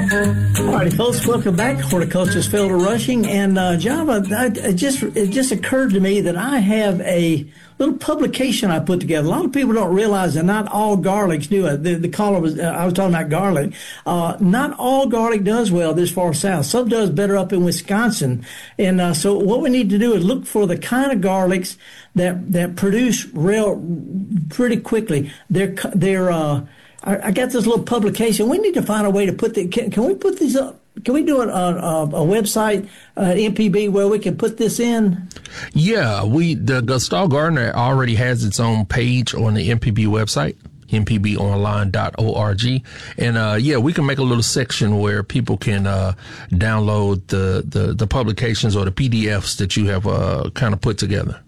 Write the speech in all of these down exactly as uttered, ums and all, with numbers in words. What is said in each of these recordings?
All righty, folks, welcome back. Horticulturist Felder Rushing. And uh, Java, I, it just it just occurred to me that I have a little publication I put together. A lot of people don't realize that not all garlics do it. The, the caller was, uh, I was talking about garlic. Uh, not all garlic does well this far south. Some does better up in Wisconsin. And uh, so what we need to do is look for the kind of garlics that that produce real pretty quickly. They're they're uh, I, I got this little publication. We need to find a way to put the. Can, can we put these up? Can we do it on a, a website, uh, M P B, where we can put this in? Yeah, we the Gustave Gardner already has its own page on the M P B website, m p b online dot org. And, uh, yeah, we can make a little section where people can, uh, download the, the, the publications or the P D Fs that you have, uh, kind of put together.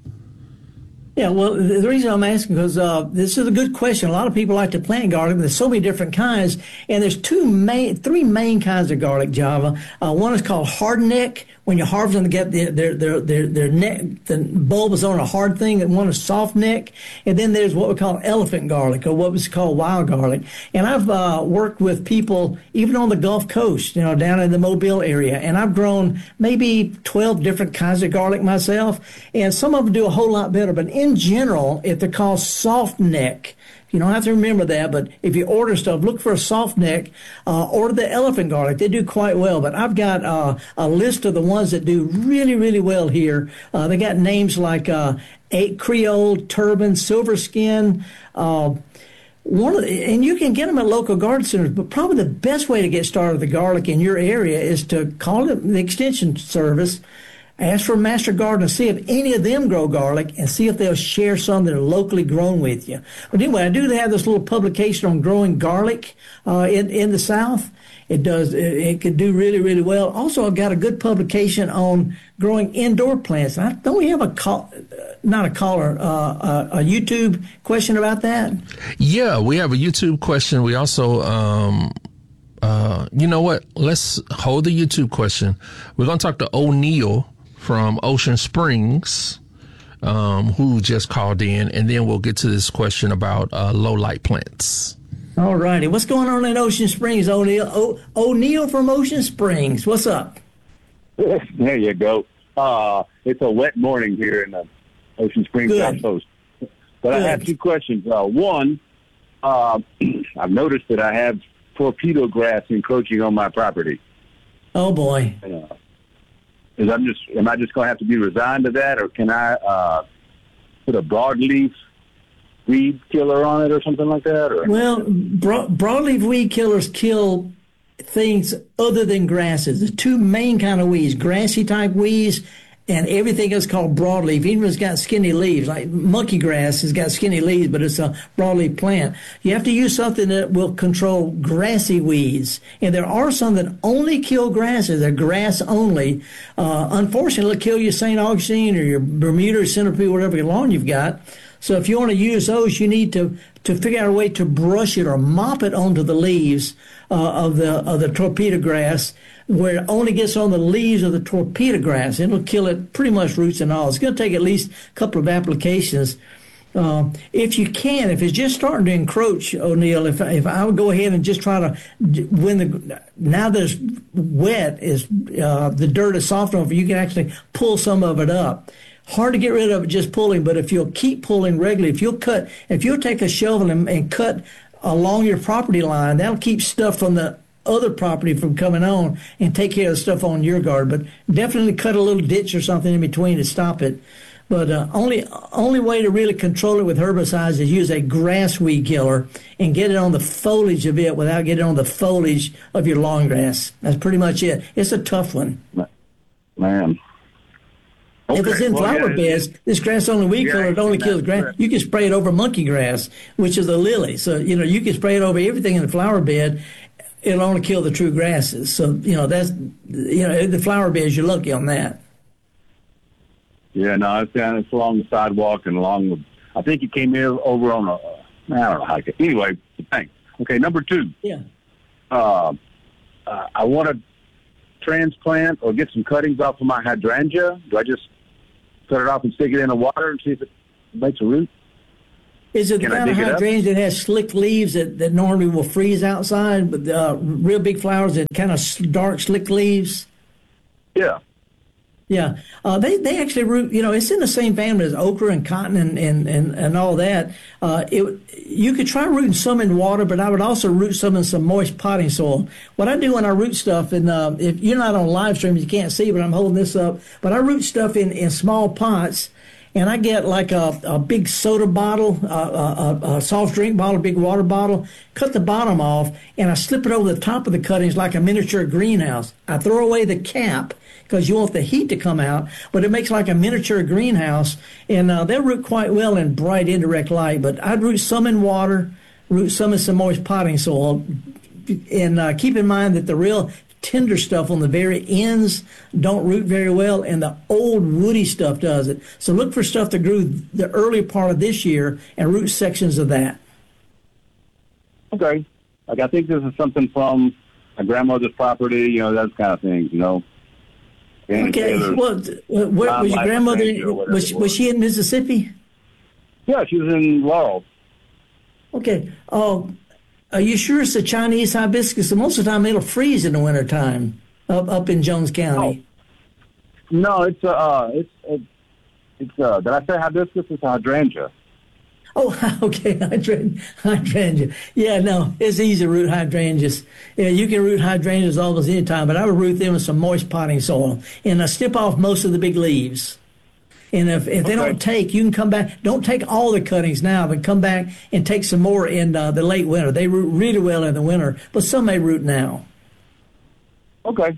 Yeah, well, the reason I'm asking is uh, this is a good question. A lot of people like to plant garlic, but there's so many different kinds, and there's two main, three main kinds of garlic, Java. Uh, one is called hardneck. When you harvest them, they get their their their their, their neck, the bulb is on a hard thing, and one is soft neck. And then there's what we call elephant garlic, or what was called wild garlic. And I've uh, worked with people even on the Gulf Coast, you know, down in the Mobile area, and I've grown maybe twelve different kinds of garlic myself, and some of them do a whole lot better. But in general, if they're called soft neck, you don't have to remember that, but if you order stuff, look for a soft neck, uh, order the elephant garlic. They do quite well, but I've got uh, a list of the ones that do really, really well here. Uh, they got names like uh, eight Creole, Turban, Silver Skin, uh, one of the, and you can get them at local garden centers, but probably the best way to get started with the garlic in your area is to call it the extension service. Ask for a master gardener, see if any of them grow garlic, and see if they'll share some that are locally grown with you. But anyway, I do have this little publication on growing garlic uh, in, in the South. It does. It, it could do really, really well. Also, I've got a good publication on growing indoor plants. I, don't we have a call, not a caller, uh, a, a YouTube question about that? Yeah, we have a YouTube question. We also, um, uh, you know what? Let's hold the YouTube question. We're going to talk to O'Neill from Ocean Springs, um, who just called in, and then we'll get to this question about uh, low light plants. All righty. What's going on in Ocean Springs, O'Neill? O- O'Neill from Ocean Springs. What's up? There you go. Uh, it's a wet morning here in the Ocean Springs Good. South Coast. But Good. I have two questions. Uh, one, uh, I've noticed that I have torpedo grass encroaching on my property. Oh, boy. Uh, Is I'm just, am I just going to have to be resigned to that, or can I uh, put a broadleaf weed killer on it or something like that? Or? Well, bro- broadleaf weed killers kill things other than grasses. The two main kind of weeds, grassy type weeds, and everything is called broadleaf. Even if it's got skinny leaves, like monkey grass has got skinny leaves, but it's a broadleaf plant. You have to use something that will control grassy weeds. And there are some that only kill grasses. They're grass only. Uh, unfortunately, it'll kill your Saint Augustine or your Bermuda or centipede, whatever lawn you've got. So if you want to use those, you need to, to figure out a way to brush it or mop it onto the leaves uh, of the of the torpedo grass, where it only gets on the leaves of the torpedo grass. It'll kill it pretty much roots and all. It's going to take at least a couple of applications. Uh, if you can, if it's just starting to encroach, O'Neill, if if I would go ahead and just try to, when the now that it's wet, is uh, the dirt is soft enough, you can actually pull some of it up. Hard to get rid of it just pulling, but if you'll keep pulling regularly, if you'll cut, if you'll take a shovel and, and cut along your property line, that'll keep stuff from the other property from coming on and take care of the stuff on your garden. But definitely cut a little ditch or something in between to stop it. But uh, only only way to really control it with herbicides is use a grass weed killer and get it on the foliage of it without getting on the foliage of your lawn grass. That's pretty much it. It's a tough one. Man. Okay. If it's in well, flower yeah, beds, this grass-only weed yeah, killer, it only kills grass. correct. You can spray it over monkey grass, which is a lily. So, you know, you can spray it over everything in the flower bed. It'll only kill the true grasses. So, you know, that's, you know, the flower beds, you're lucky on that. Yeah, no, it's down, it's along the sidewalk and along the, I think it came in over on a, I don't know how it, anyway, thanks. Okay, number two. Yeah. Uh, uh, I want to transplant or get some cuttings off of my hydrangea. Do I just cut it off and stick it in the water and see if it makes a root? Is it the Can I kind of dig it up? hydrangea that has slick leaves that, that normally will freeze outside, but uh, real big flowers and kind of s- dark, slick leaves? Yeah. Yeah, uh, they they actually root. You know, it's in the same family as okra and cotton and and, and, and all that. Uh, it you could try rooting some in water, but I would also root some in some moist potting soil. What I do when I root stuff, and uh, if you're not on live stream, you can't see, but I'm holding this up. But I root stuff in, in small pots. And I get like a, a big soda bottle, a, a, a soft drink bottle, a big water bottle, cut the bottom off, and I slip it over the top of the cuttings like a miniature greenhouse. I throw away the cap because you want the heat to come out, but it makes like a miniature greenhouse, and uh, they'll root quite well in bright indirect light. But I'd root some in water, root some in some moist potting soil, and uh, keep in mind that the real tender stuff on the very ends don't root very well, and the old woody stuff does it. So look for stuff that grew the early part of this year and root sections of that. Okay. Like, I think this is something from my grandmother's property, you know, those kind of things, you know. Danny Okay, Taylor's well, where, was Tom your Life grandmother, Adventure or whatever was, it was was. she in Mississippi? Yeah, she was in Laurel. Okay, oh, are you sure it's the Chinese hibiscus? Most of the time it'll freeze in the wintertime up, up in Jones County. No, it's, uh, it's, it's, it's uh, did I say hibiscus? It's a hydrangea. Oh, okay, hydrangea. hydrangea. Yeah, no, it's easy to root hydrangeas. Yeah, you can root hydrangeas almost any time, but I would root them in some moist potting soil and uh, snip off most of the big leaves. And if, if they Okay. don't take, you can come back. Don't take all the cuttings now, but come back and take some more in uh, the late winter. They root really well in the winter, but some may root now. Okay.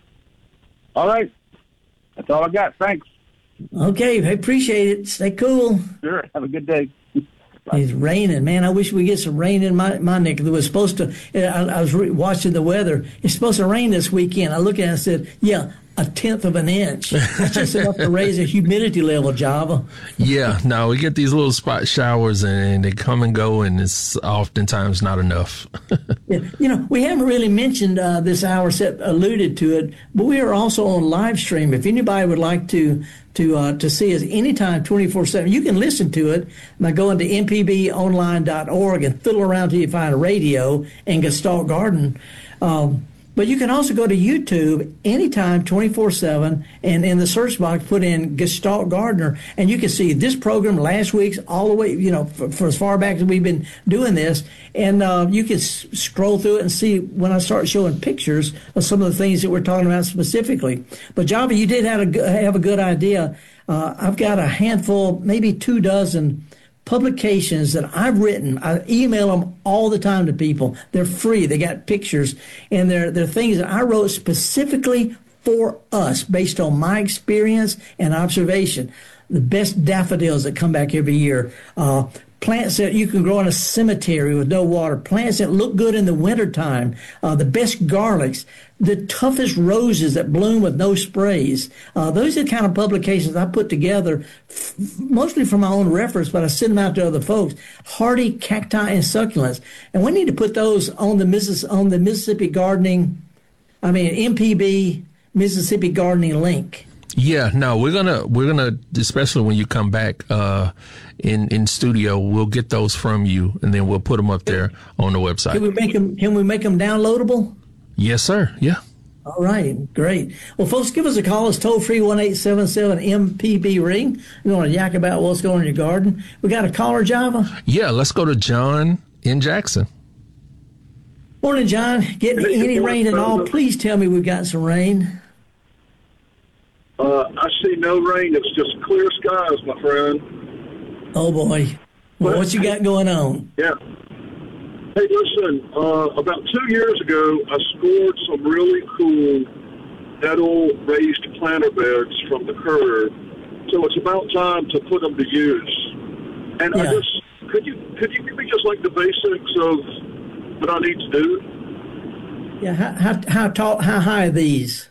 All right. That's all I got. Thanks. Okay, I appreciate it. Stay cool. Sure. Have a good day. It's raining, man. I wish we get some rain in my my neck. It was supposed to. I, I was re- watching the weather. It's supposed to rain this weekend. I looked at it and said, "Yeah, a tenth of an inch. That's just enough to raise the humidity level, Java." Yeah, no, we get these little spot showers and they come and go, and it's oftentimes not enough. Yeah. You know, we haven't really mentioned uh, this hour set alluded to it, but we are also on live stream. If anybody would like to to uh, to see us anytime, twenty-four seven, you can listen to it by going to m p b online dot org and fiddle around till you find a radio and Gestalt Garden. Um, But you can also go to YouTube anytime, twenty-four seven, and in the search box, put in Gestalt Gardener, and you can see this program, last week's, all the way, you know, for, for as far back as we've been doing this. And uh, you can s- scroll through it and see when I start showing pictures of some of the things that we're talking about specifically. But Java, you did have a, go- have a good idea. Uh, I've got a handful, maybe two dozen publications that I've written. I email them all the time to people. They're free. They got pictures, and they're they're things that I wrote specifically for us based on my experience and observation. The best daffodils that come back every year. Uh, plants that you can grow in a cemetery with no water. Plants that look good in the wintertime. Uh, the best garlics. The toughest roses that bloom with no sprays. Uh, those are the kind of publications I put together, f- mostly for my own reference, but I send them out to other folks. Hardy cacti and succulents, and we need to put those on the Missis- on the Mississippi Gardening, I mean M P B Mississippi Gardening link. Yeah, no, we're gonna we're gonna especially when you come back uh, in in studio, we'll get those from you, and then we'll put them up there on the website. Can we make them? Can we make them downloadable? Yes, sir. Yeah. All right, great. Well, folks, give us a call. It's toll free one eight seven seven M P B ring. You want to yak about what's going on in your garden? We got a caller, Java. Yeah, let's go to John in Jackson. Morning, John. Getting Hey, any good rain morning, at all? fellas. Please tell me we've got some rain. Uh, I see no rain. It's just clear skies, my friend. Oh boy, well, what you got going on? Yeah. Hey, listen, uh, about two years ago, I scored some really cool nettle raised planter beds from the curb. So it's about time to put them to use. And I Yeah. just, could you, could you give me just like the basics of what I need to do? Yeah, how how how tall? How high are these?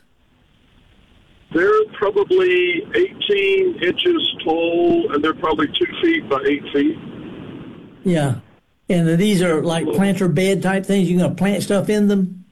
They're probably eighteen inches tall, and they're probably two feet by eight feet. Yeah, and these are like planter bed type things. You're gonna plant stuff in them.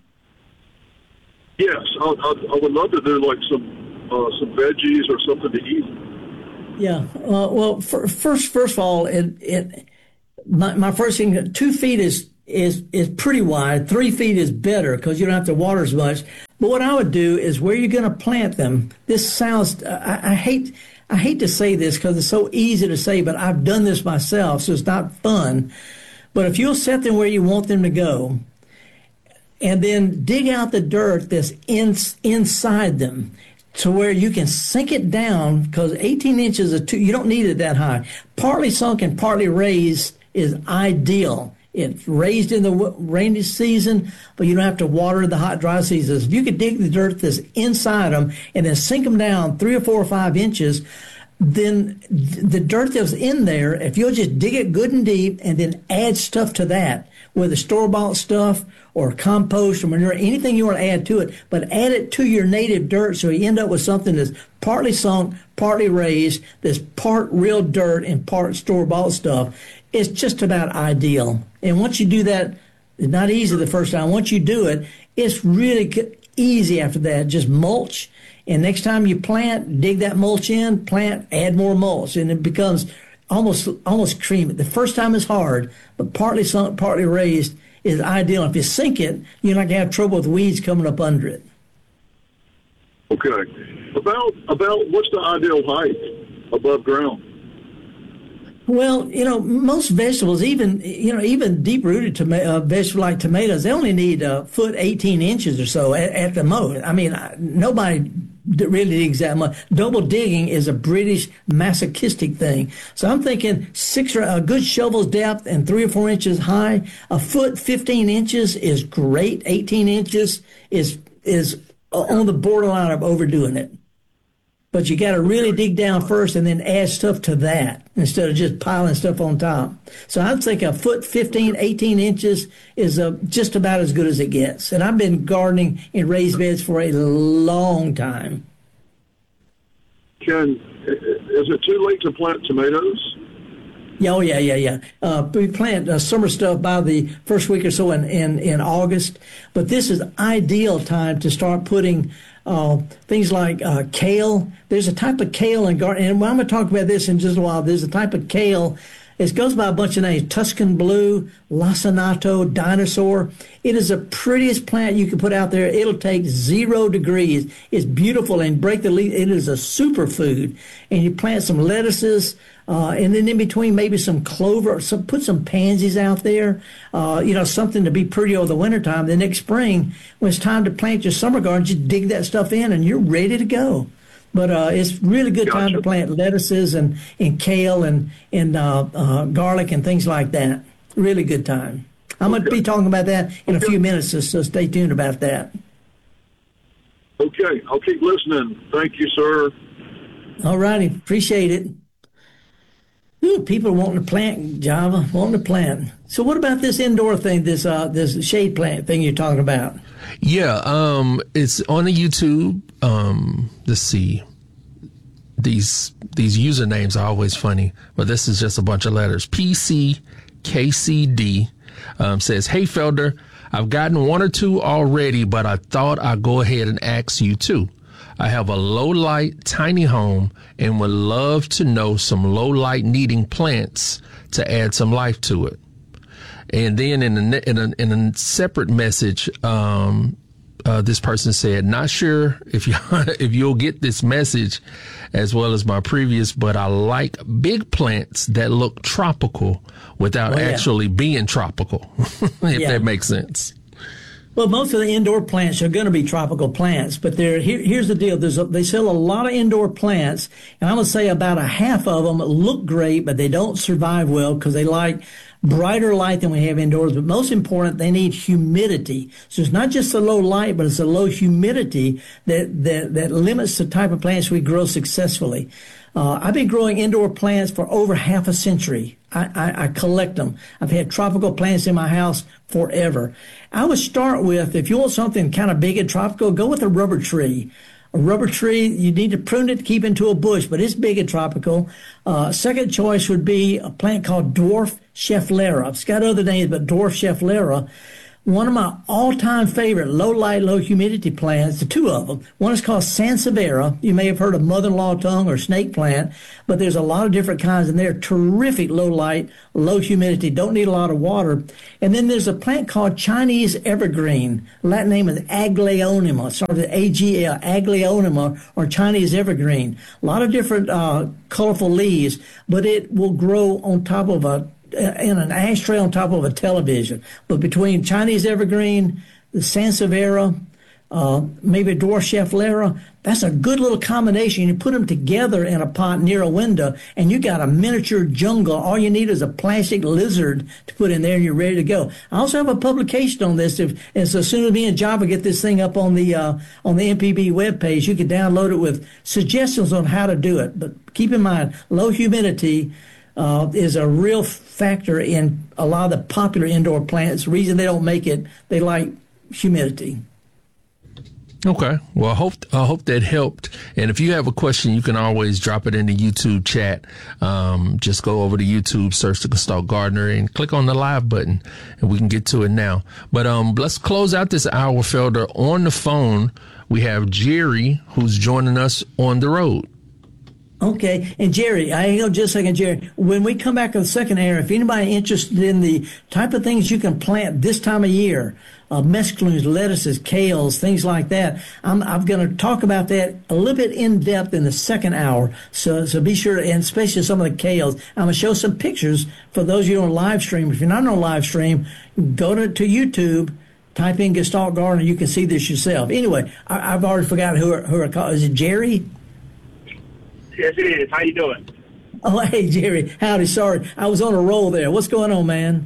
Yes, I, I, I would love to do like some uh, some veggies or something to eat. Yeah. Uh, well, for, first, first of all, it, it My, my first thing, two feet is, is, is pretty wide. Three feet is better because you don't have to water as much. But what I would do is where you're going to plant them. This sounds, I, I hate, I hate to say this because it's so easy to say, but I've done this myself, so it's not fun. But if you'll set them where you want them to go, and then dig out the dirt that's in, inside them to where you can sink it down, because eighteen inches of two, you don't need it that high. Partly sunk and partly raised is ideal. It's raised in the rainy season, but you don't have to water in the hot, dry seasons. If you could dig the dirt that's inside them and then sink them down three or four or five inches, then the dirt that was in there, if you'll just dig it good and deep and then add stuff to that, whether store-bought stuff or compost or manure, anything you want to add to it, but add it to your native dirt so you end up with something that's partly sunk, partly raised, that's part real dirt and part store-bought stuff. It's just about ideal. And once you do that, it's not easy the first time. Once you do it, it's really easy after that. Just mulch. And next time you plant, dig that mulch in, plant, add more mulch. And it becomes almost almost creamy. The first time is hard, but partly sunk, partly raised is ideal. If you sink it, you're not going to have trouble with weeds coming up under it. Okay. About, about what's the ideal height above ground? Well, you know, most vegetables, even, you know, even deep-rooted toma- uh, vegetables like tomatoes, they only need a foot, eighteen inches or so at, at the most. I mean, nobody really digs that much. Double digging is a British masochistic thing. So I'm thinking six or a good shovel's depth and three or four inches high. A foot, fifteen inches is great. eighteen inches is is on the borderline of overdoing it. But you got to really dig down first and then add stuff to that instead of just piling stuff on top. So I'd think a foot, fifteen, eighteen inches is uh, just about as good as it gets. And I've been gardening in raised beds for a long time. Can, is it too late to plant tomatoes? Yeah, oh, yeah, yeah, yeah. Uh, we plant uh, summer stuff by the first week or so in, in, in August. But this is ideal time to start putting uh, things like uh, kale. There's a type of kale in garden, and I'm going to talk about this in just a while. There's a type of kale. It goes by a bunch of names: Tuscan blue, lacinato, dinosaur. It is the prettiest plant you can put out there. It'll take zero degrees. It's beautiful and break the leaf. It is a superfood. And you plant some lettuces, uh, and then in between maybe some clover. Some, put some pansies out there. Uh, you know, something to be pretty over the wintertime. The next spring, when it's time to plant your summer garden, just dig that stuff in, and you're ready to go. But uh, it's really good Gotcha. time to plant lettuces and, and kale and, and uh, uh, garlic and things like that. Really good time. I'm going to be talking about that in a few minutes, so, so stay tuned about that. Okay, I'll keep listening. Thank you, sir. All righty. Appreciate it. Ooh, people wanting to plant, Java, wanting to plant. So what about this indoor thing, this uh, this shade plant thing you're talking about? Yeah, um, it's on the YouTube. Um, let's see. These these usernames are always funny, but this is just a bunch of letters. P C K C D um, says, "Hey Felder, I've gotten one or two already, but I thought I'd go ahead and ask you too. I have a low light, tiny home and would love to know some low light needing plants to add some life to it." And then in a, in a, in a separate message, um, uh, this person said, "Not sure if you if you'll get this message as well as my previous, but I like big plants that look tropical without oh, yeah. actually being tropical," if yeah. that makes sense. Well, most of the indoor plants are going to be tropical plants, but they're, here, here's the deal. There's a, they sell a lot of indoor plants, and I'm going to say about a half of them look great, but they don't survive well because they like brighter light than we have indoors. But most important, they need humidity. So it's not just the low light, but it's the low humidity that, that, that limits the type of plants we grow successfully. Uh, I've been growing indoor plants for over half a century. I, I, I collect them. I've had tropical plants in my house forever. I would start with, if you want something kind of big and tropical, go with a rubber tree. A rubber tree, you need to prune it to keep into a bush, but it's big and tropical. Uh, second choice would be a plant called dwarf schefflera. It's got other names, but dwarf schefflera. one of my all-time favorite low-light, low-humidity plants, the two of them. One is called Sansevieria. You may have heard of mother-in-law tongue or snake plant, but there's a lot of different kinds, and they're terrific low-light, low-humidity, don't need a lot of water. And then there's a plant called Chinese evergreen. Latin name is Aglaonema. Starts with A G L, Aglaonema, or Chinese evergreen. A lot of different uh, colorful leaves, but it will grow on top of a in an ashtray on top of a television. But between Chinese evergreen, the Sansevieria, uh, maybe dwarf schefflera, that's a good little combination. You put them together in a pot near a window, and you got a miniature jungle. All you need is a plastic lizard to put in there, and you're ready to go. I also have a publication on this. If and so as soon as me and Java get this thing up on the uh, on the M P B webpage, you can download it with suggestions on how to do it. But keep in mind, low humidity Uh, is a real factor in a lot of the popular indoor plants. The reason they don't make it, they like humidity. Okay. Well, I hope, I hope that helped. And if you have a question, you can always drop it in the YouTube chat. Um, just go over to YouTube, search the Gestalt Gardener, and click on the live button, and we can get to it now. But um, let's close out this hour, Felder. On the phone, we have Jerry, who's joining us on the road. Okay, and Jerry, I hang on just a second, Jerry. When we come back on the second hour, if anybody interested in the type of things you can plant this time of year, uh, mesclun, lettuces, kales, things like that, I'm, I'm going to talk about that a little bit in depth in the second hour. So, so be sure, and especially some of the kales. I'm going to show some pictures for those of you on live stream. If you're not on live stream, go to, to YouTube. Type in Gestalt Gardener. You can see this yourself. Anyway, I, I've already forgotten who are, who are called. Is it Jerry? Yes, it is. How you doing? Oh, hey, Jerry. Howdy. Sorry. I was on a roll there. What's going on, man?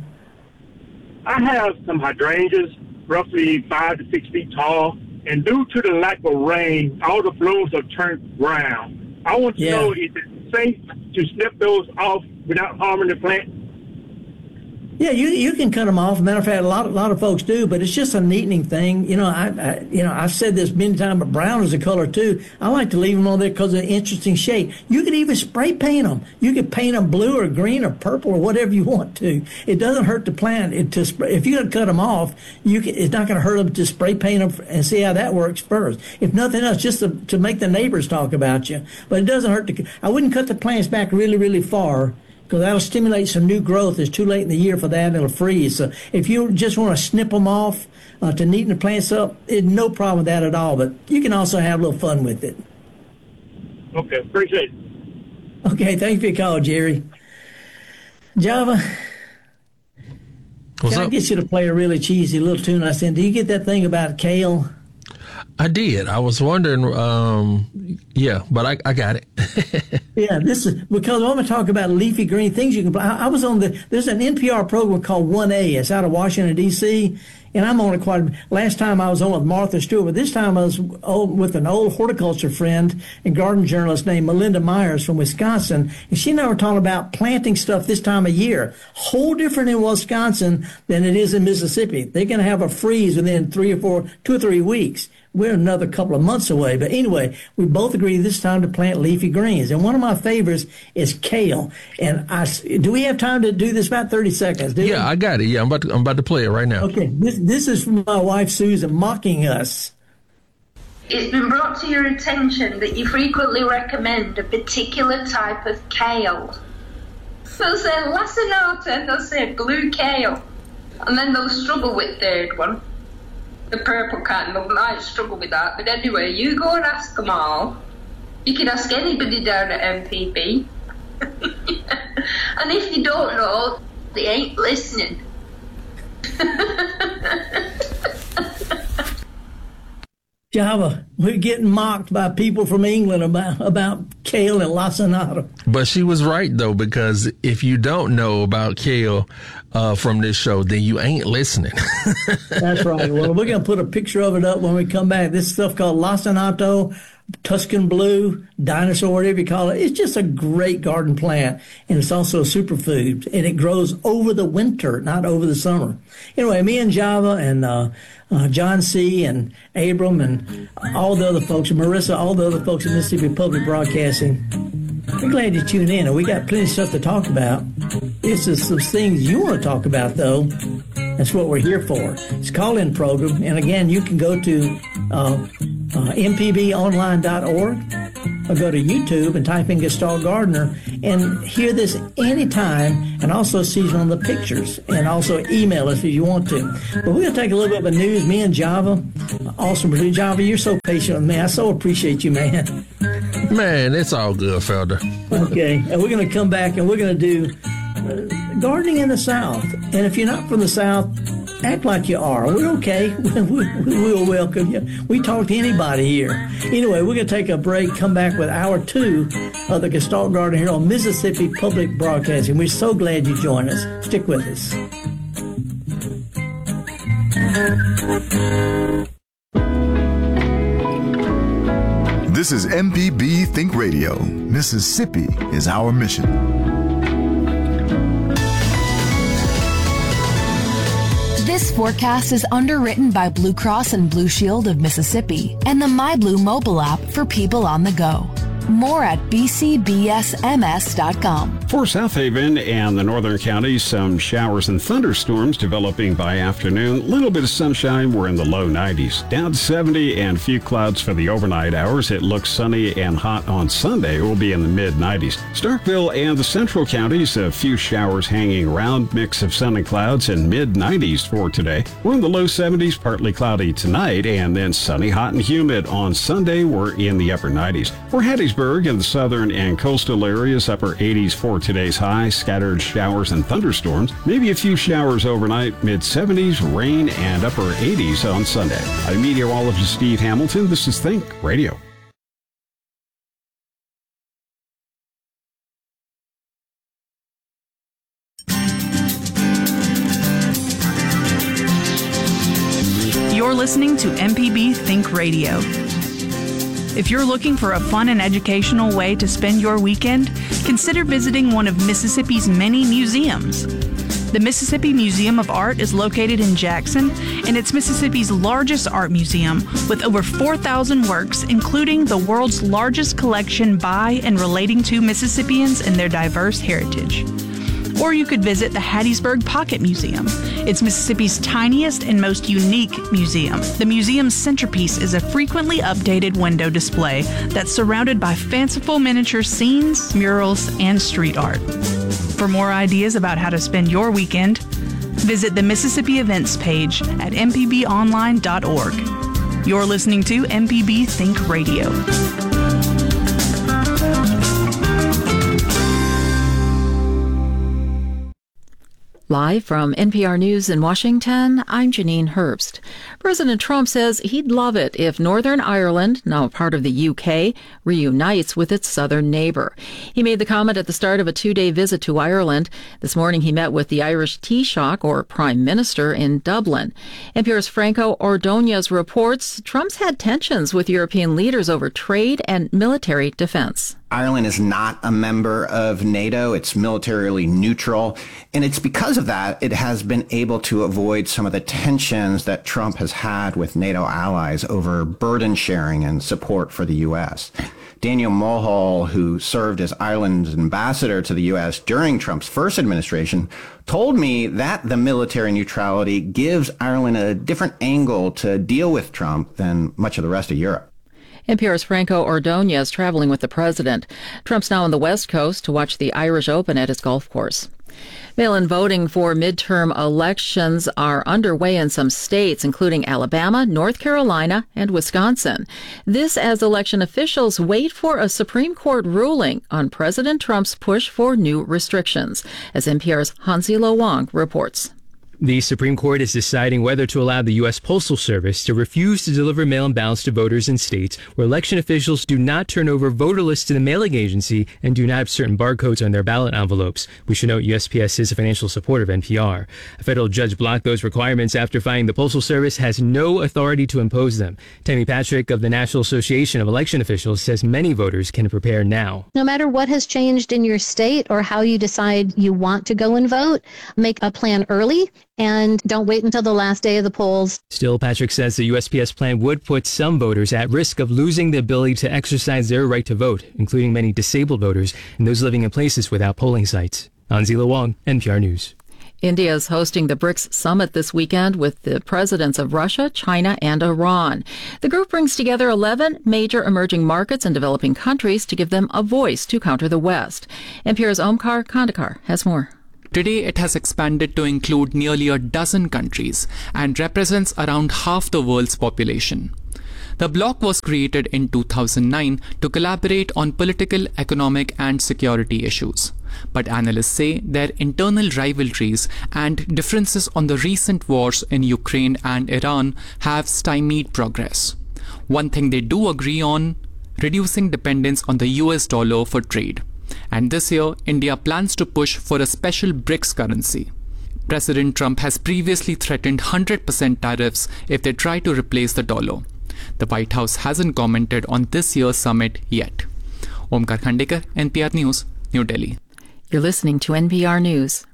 I have some hydrangeas, roughly five to six feet tall, and due to the lack of rain, all the blooms have turned brown. I want to Yeah. know, is it safe to snip those off without harming the plant? Yeah, you you can cut them off. Matter of fact, a lot a lot of folks do, but it's just a neatening thing. You know, I, I you know I've said this many times, but brown is a color too. I like to leave them on there because of the interesting shape. You could even spray paint them. You could paint them blue or green or purple or whatever you want to. It doesn't hurt the plant. It to spray, if you're gonna cut them off, you can, it's not gonna hurt them to spray paint them and see how that works first. If nothing else, just to, to make the neighbors talk about you. But it doesn't hurt to. I wouldn't cut the plants back really really far, because that'll stimulate some new growth. It's too late in the year for that, and it'll freeze. So if you just want to snip them off uh, to neaten the plants up, it's no problem with that at all. But you can also have a little fun with it. Okay, appreciate it. Okay, thank you for your call, Jerry. Java, What's can I up? get you to play a really cheesy little tune I sent? Do you get that thing about kale? I did. I was wondering, um, yeah, but I, I got it. Yeah, this is because I want to talk about leafy green things you can. I, I was on the. There's an N P R program called one A. It's out of Washington D C, and I'm on it quite. Last time I was on with Martha Stewart, but this time I was old, with an old horticulture friend and garden journalist named Melinda Myers from Wisconsin, and she and I were talking about planting stuff this time of year. Whole different in Wisconsin than it is in Mississippi. They're going to have a freeze within three or four, two or three weeks. We're another couple of months away. But anyway, we both agree this time to plant leafy greens. And one of my favorites is kale. And I, do we have time to do this about thirty seconds? Do Yeah, we? I got it. Yeah, I'm about to, I'm about to play it right now. Okay, this, this is from my wife, Susan, mocking us. It's been brought to your attention that you frequently recommend a particular type of kale. They'll say lacinato and they'll say blue kale. And then they'll struggle with third one. The purple kind, they might struggle with that. But anyway, you go and ask them all. You can ask anybody down at M P B. And if you don't know, they ain't listening. Java, we're getting mocked by people from England about, about kale and lacinato. But she was right, though, because if you don't know about kale uh, from this show, then you ain't listening. That's right. Well, we're going to put a picture of it up when we come back. This stuff called lacinato, Tuscan blue, dinosaur, whatever you call it. It's just a great garden plant, and it's also a superfood, and it grows over the winter, not over the summer. Anyway, me and Java and uh, uh, John C. and Abram and all the other folks, and Marissa, all the other folks at Mississippi Public Broadcasting, we're glad you tuned in, and we got plenty of stuff to talk about. It's just some things you want to talk about, though. That's what we're here for. It's a call-in program. And again, you can go to uh, uh, m p b online dot org or go to YouTube and type in Gestalt Gardener and hear this anytime, and also see it on the pictures, and also email us if you want to. But we're going to take a little bit of news. Me and Java, awesome producer. Java, you're so patient with me. I so appreciate you, man. Man, it's all good, Felder. Okay, and we're going to come back and we're going to do uh, gardening in the South. And if you're not from the South, act like you are. We're okay. we, we, we'll welcome you. We talk to anybody here. Anyway, we're going to take a break, come back with hour two of the Gestalt Garden here on Mississippi Public Broadcasting. We're so glad you joined us. Stick with us. This is M P B Think Radio. Mississippi is our mission. This forecast is underwritten by Blue Cross and Blue Shield of Mississippi and the MyBlue mobile app for people on the go. More at b c b s m s dot com. For South Haven and the northern counties, some showers and thunderstorms developing by afternoon. A little bit of sunshine. We're in the low nineties. Down to seventy and few clouds for the overnight hours. It looks sunny and hot on Sunday. We'll be in the mid nineties. Starkville and the central counties, a few showers hanging around. Mix of sun and clouds and mid nineties for today. We're in the low seventies, partly cloudy tonight, and then sunny, hot, and humid on Sunday. We're in the upper nineties. For Hattiesburg and the southern and coastal areas, upper eighties for today's high. Scattered showers and thunderstorms. Maybe a few showers overnight. Mid seventies, rain, and upper eighties on Sunday. I'm meteorologist Steve Hamilton. This is Think Radio. You're listening to M P B Think Radio. If you're looking for a fun and educational way to spend your weekend, consider visiting one of Mississippi's many museums. The Mississippi Museum of Art is located in Jackson, and it's Mississippi's largest art museum with over four thousand works, including the world's largest collection by and relating to Mississippians and their diverse heritage. Or you could visit the Hattiesburg Pocket Museum. It's Mississippi's tiniest and most unique museum. The museum's centerpiece is a frequently updated window display that's surrounded by fanciful miniature scenes, murals, and street art. For more ideas about how to spend your weekend, visit the Mississippi Events page at m p b online dot org. You're listening to M P B Think Radio. Live from N P R News in Washington, I'm Janine Herbst. President Trump says he'd love it if Northern Ireland, now a part of the U K, reunites with its southern neighbor. He made the comment at the start of a two-day visit to Ireland. This morning he met with the Irish Taoiseach, or Prime Minister, in Dublin. N P R's Franco Ordonez reports Trump's had tensions with European leaders over trade and military defense. Ireland is not a member of NATO. It's militarily neutral. And it's because of that it has been able to avoid some of the tensions that Trump has had with NATO allies over burden sharing and support for the U S. Daniel Mulhall, who served as Ireland's ambassador to the U S during Trump's first administration, told me that the military neutrality gives Ireland a different angle to deal with Trump than much of the rest of Europe. N P R's Franco Ordonez traveling with the president. Trump's now on the West Coast to watch the Irish Open at his golf course. Mail-in voting for midterm elections are underway in some states, including Alabama, North Carolina, and Wisconsin. This as election officials wait for a Supreme Court ruling on President Trump's push for new restrictions, as N P R's Hansi Lo Wang reports. The Supreme Court is deciding whether to allow the U S Postal Service to refuse to deliver mail-in ballots to voters in states where election officials do not turn over voter lists to the mailing agency and do not have certain barcodes on their ballot envelopes. We should note U S P S is a financial supporter of N P R. A federal judge blocked those requirements after finding the Postal Service has no authority to impose them. Tammy Patrick of the National Association of Election Officials says many voters can prepare now. No matter what has changed in your state or how you decide you want to go and vote, make a plan early. And don't wait until the last day of the polls. Still, Patrick says the U S P S plan would put some voters at risk of losing the ability to exercise their right to vote, including many disabled voters and those living in places without polling sites. Hansi Lo Wang, N P R News. India is hosting the BRICS summit this weekend with the presidents of Russia, China, and Iran. The group brings together eleven major emerging markets and developing countries to give them a voice to counter the West. N P R's Omkar Kandakar has more. Today, it has expanded to include nearly a dozen countries and represents around half the world's population. The bloc was created in two thousand nine to collaborate on political, economic, and security issues. But analysts say their internal rivalries and differences on the recent wars in Ukraine and Iran have stymied progress. One thing they do agree on: reducing dependence on the U S dollar for trade. And this year, India plans to push for a special BRICS currency. President Trump has previously threatened one hundred percent tariffs if they try to replace the dollar. The White House hasn't commented on this year's summit yet. Omkar Khandekar, N P R News, New Delhi. You're listening to N P R News.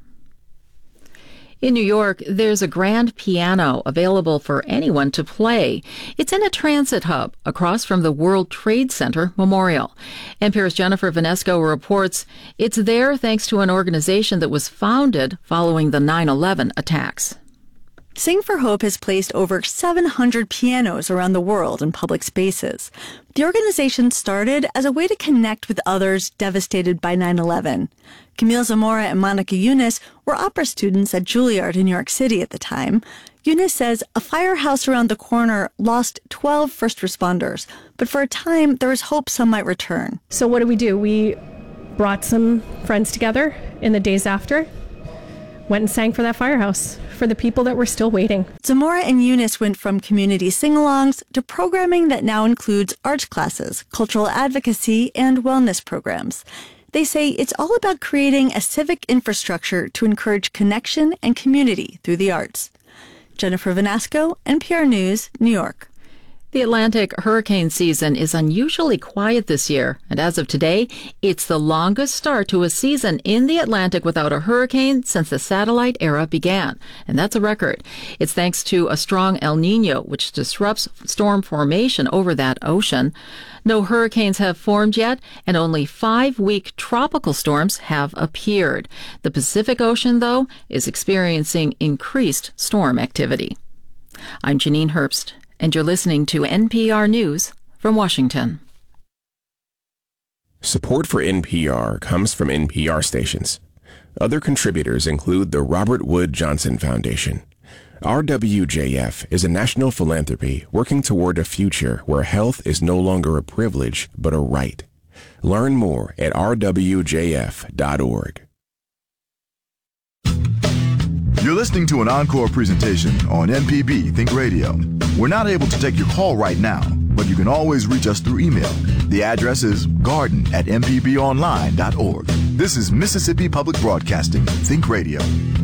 In New York, there's a grand piano available for anyone to play. It's in a transit hub across from the World Trade Center Memorial. N P R's Jennifer Vanesco reports it's there thanks to an organization that was founded following the nine eleven attacks. Sing for Hope has placed over seven hundred pianos around the world in public spaces. The organization started as a way to connect with others devastated by nine eleven. Camille Zamora and Monica Yunus were opera students at Juilliard in New York City at the time. Yunus says a firehouse around the corner lost twelve first responders, but for a time there was hope some might return. So what did we do? We brought some friends together in the days after, went and sang for that firehouse, for the people that were still waiting. Zamora and Eunice went from community sing-alongs to programming that now includes arts classes, cultural advocacy, and wellness programs. They say it's all about creating a civic infrastructure to encourage connection and community through the arts. Jennifer Vanasco, N P R News, New York. The Atlantic hurricane season is unusually quiet this year, and as of today, it's the longest start to a season in the Atlantic without a hurricane since the satellite era began, and that's a record. It's thanks to a strong El Niño, which disrupts storm formation over that ocean. No hurricanes have formed yet, and only five weak tropical storms have appeared. The Pacific Ocean, though, is experiencing increased storm activity. I'm Janine Herbst, and you're listening to N P R News from Washington. Support for N P R comes from N P R stations. Other contributors include the Robert Wood Johnson Foundation. R W J F is a national philanthropy working toward a future where health is no longer a privilege, but a right. Learn more at r w j f dot org. You're listening to an encore presentation on M P B Think Radio. We're not able to take your call right now, but you can always reach us through email. The address is garden at m p b online dot org. This is Mississippi Public Broadcasting Think Radio.